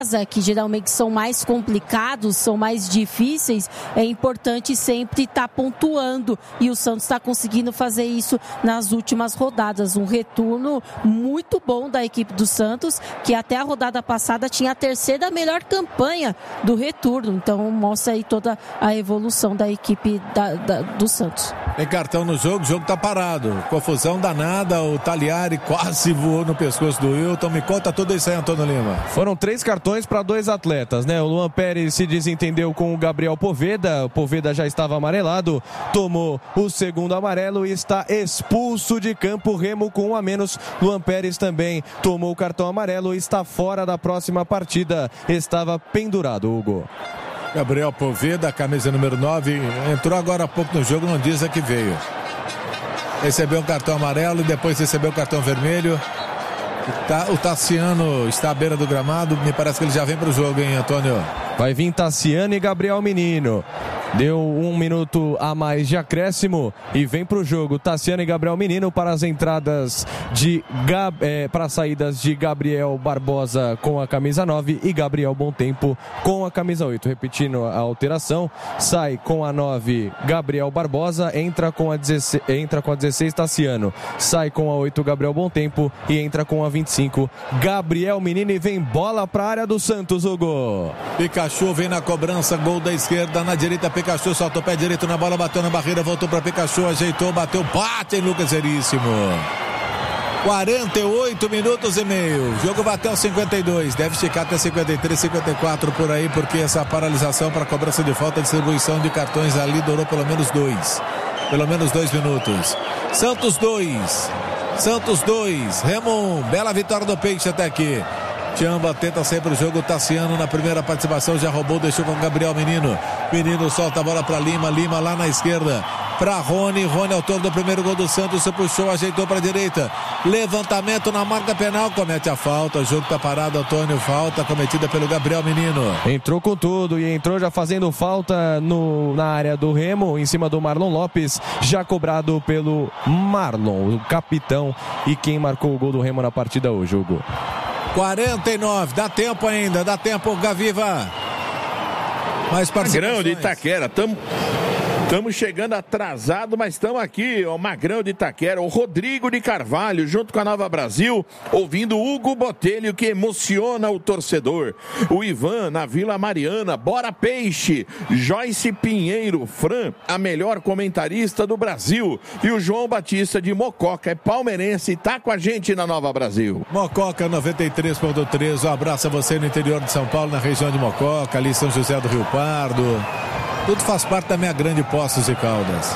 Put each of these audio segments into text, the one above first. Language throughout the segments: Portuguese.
que geralmente são mais complicados, são mais difíceis, é importante sempre estar pontuando, e o Santos está conseguindo fazer isso nas últimas rodadas. Um retorno muito bom da equipe do Santos, que até a rodada passada tinha a terceira melhor campanha do retorno, então mostra aí toda a evolução da equipe do Santos. Tem cartão no jogo, o jogo tá parado, confusão danada, o Taliari quase voou no pescoço do Wilton. Me conta tudo isso aí, Antônio Lima. Foram 3 cartões para 2 atletas, né? O Luan Pérez se desentendeu com o Gabriel Poveda. O Poveda já estava amarelado, tomou o segundo amarelo e está expulso de campo. Remo com 1 a menos. Luan Pérez também tomou o cartão amarelo e está fora da próxima partida. Estava pendurado, Hugo. Gabriel Poveda, camisa número 9, entrou agora há pouco no jogo, não diz a que veio. Recebeu um cartão amarelo e depois recebeu o cartão vermelho. O Tassiano está à beira do gramado, me parece que ele já vem para o jogo, hein, Antônio? Vai vir Tassiano e Gabriel Menino. Deu 1 minuto a mais de acréscimo e vem para o jogo Tassiano e Gabriel Menino para as entradas para as saídas de Gabriel Barbosa com a camisa 9 e Gabriel Bontempo com a camisa 8. Repetindo a alteração, sai com a 9 Gabriel Barbosa, entra com a 16 Tassiano, sai com a 8 Gabriel Bontempo e entra com a 25 Gabriel Menino, e vem bola para a área do Santos, Hugo. Pikachu vem na cobrança, gol da esquerda, na direita Pikachu soltou o pé direito na bola, bateu na barreira, voltou para Pikachu, ajeitou, bateu, bate em Lucas Veríssimo. 48 minutos e meio, o jogo vai até os 52, deve esticar até 53, 54 por aí, porque essa paralisação para cobrança de falta, distribuição de cartões ali durou pelo menos 2 minutos. Santos 2, Remo 1, bela vitória do Peixe até aqui. Tchamba tenta sempre o jogo, Tassiano na primeira participação já roubou, deixou com o Gabriel Menino. Menino solta a bola para Lima lá na esquerda para Rony, autor do primeiro gol do Santos, se puxou, ajeitou para a direita, levantamento na marca penal, comete a falta, o jogo está parado, Antônio, falta cometida pelo Gabriel Menino. Entrou com tudo e entrou já fazendo falta na área do Remo, em cima do Marlon Lopes, já cobrado pelo Marlon, o capitão, e quem marcou o gol do Remo na partida hoje, Hugo. 49, dá tempo ainda, Gaviva. Mais participações. Magrão de Itaquera, estamos chegando atrasado, mas estamos aqui, o Magrão de Itaquera, o Rodrigo de Carvalho, junto com a Nova Brasil, ouvindo Hugo Botelho, que emociona o torcedor. O Ivan, na Vila Mariana, bora Peixe. Joyce Pinheiro, Fran, a melhor comentarista do Brasil. E o João Batista de Mococa, é palmeirense e tá com a gente na Nova Brasil. Mococa 93.3, um abraço a você no interior de São Paulo, na região de Mococa, ali São José do Rio Pardo. Tudo faz parte da minha grande Poços de Caldas.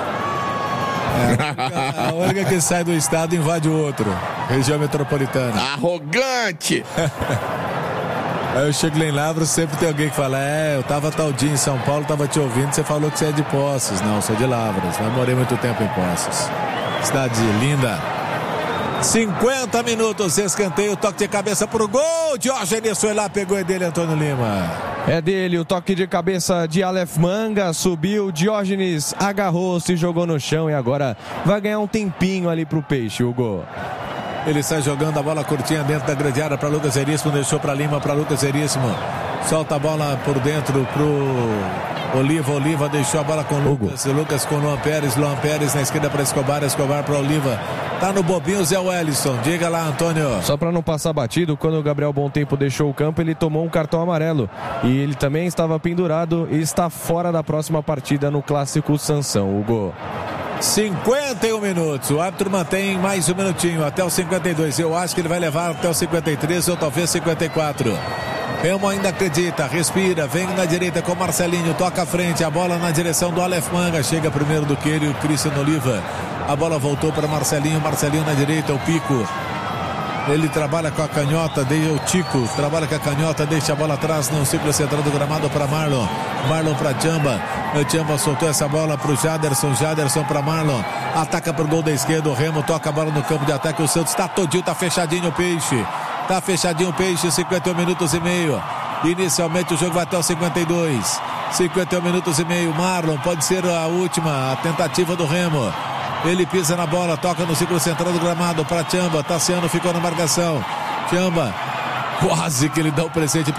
A única que sai do estado invade o outro. Região metropolitana. Arrogante! Aí eu chego lá em Lavras, sempre tem alguém que fala: eu tava tal dia em São Paulo, tava te ouvindo, você falou que você é de Poços. Não, sou de Lavras, mas morei muito tempo em Poços. Cidade linda. 50 minutos, escanteio, toque de cabeça pro gol. Diógenes foi lá, pegou, é dele, Antônio Lima. É dele, o toque de cabeça de Aleph Manga, subiu, Diógenes agarrou, se jogou no chão e agora vai ganhar um tempinho ali pro Peixe, Hugo. Ele sai jogando a bola curtinha dentro da grande área para Lucas Veríssimo, deixou para Lima, para Lucas Veríssimo. Solta a bola por dentro pro Oliva deixou a bola com Lucas com Luan Pérez na esquerda para Escobar para Oliva. Tá no bobinho Zé Wellison, diga lá, Antônio. Só para não passar batido, quando o Gabriel Bontempo deixou o campo, ele tomou um cartão amarelo e ele também estava pendurado e está fora da próxima partida no Clássico Sansão, Hugo. 51 minutos, o árbitro mantém mais um minutinho até os 52, eu acho que ele vai levar até os 53 ou talvez 54. Remo ainda acredita, respira, vem na direita com Marcelinho, toca à frente, a bola na direção do Aleph Manga, chega primeiro do Queiro e o Cristiano Oliva. A bola voltou para Marcelinho na direita, o Pico. Ele trabalha com a canhota, deixa o Tico, trabalha com a canhota, deixa a bola atrás no círculo central do gramado para Marlon para Tchamba. O Tchamba soltou essa bola para o Jaderson para Marlon. Ataca para o gol da esquerda, o Remo toca a bola no campo de ataque, o Santos está todinho, está fechadinho o Peixe. Tá fechadinho o Peixe, 51 minutos e meio. Inicialmente o jogo vai até os 52. 51 minutos e meio. Marlon, pode ser a última tentativa do Remo. Ele pisa na bola, toca no círculo central do gramado para Tchamba. Tassiano ficou na marcação. Quase que ele dá o presente